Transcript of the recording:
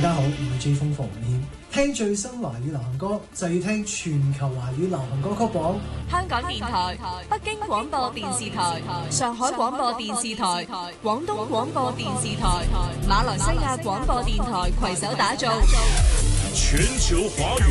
家好，我係 J 風馮衍。聽最新華語流行歌就要聽全球華語流行歌曲榜。 香港電台、北京廣播電視台、上海廣播電視台、廣東廣播電視台、馬來西亞廣播電台攜手打造全球華語